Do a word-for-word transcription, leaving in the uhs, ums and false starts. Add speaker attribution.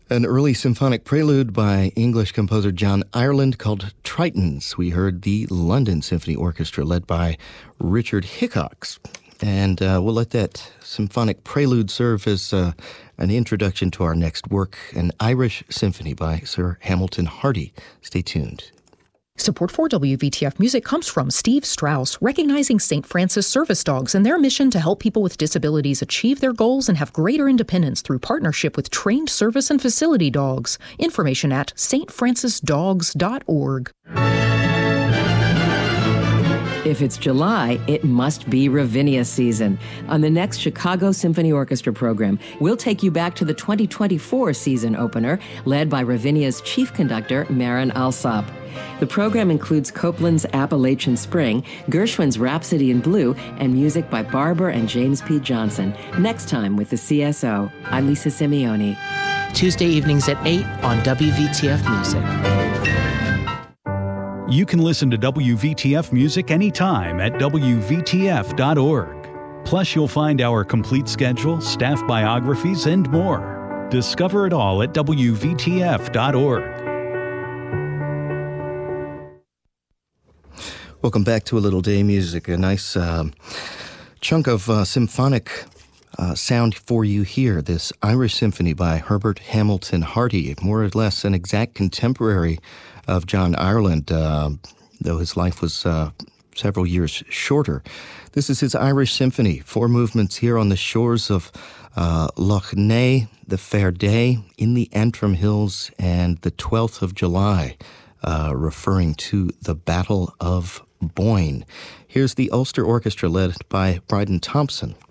Speaker 1: An early symphonic prelude by English composer John Ireland called Tritons. We heard the London Symphony Orchestra led by Richard Hickox. And uh, we'll let that symphonic prelude serve as uh, an introduction to our next work, an Irish Symphony by Sir Hamilton Hardy. Stay tuned.
Speaker 2: Support for W V T F Music comes from Steve Strauss, recognizing Saint Francis service dogs and their mission to help people with disabilities achieve their goals and have greater independence through partnership with trained service and facility dogs. Information at s t francis dogs dot org.
Speaker 3: If it's July, it must be Ravinia season. On the next Chicago Symphony Orchestra program, we'll take you back to the twenty twenty-four season opener, led by Ravinia's chief conductor, Marin Alsop. The program includes Copland's Appalachian Spring, Gershwin's Rhapsody in Blue, and music by Barber and James P. Johnson. Next time with the C S O, I'm Lisa Simeone.
Speaker 4: Tuesday evenings at eight on W V T F Music.
Speaker 5: You can listen to W V T F Music anytime at W V T F dot org. Plus, you'll find our complete schedule, staff biographies, and more. Discover it all at W V T F dot org.
Speaker 1: Welcome back to A Little Day Music, a nice uh, chunk of uh, symphonic uh, sound for you here. This Irish Symphony by Herbert Hamilton Hardy, more or less an exact contemporary of John Ireland, uh, though his life was uh, several years shorter. This is his Irish Symphony, four movements here on the shores of uh, Lough Neagh, the Fair Day, in the Antrim Hills, and the twelfth of July, uh, referring to the Battle of Boyne. Here's the Ulster Orchestra led by Bryden Thompson.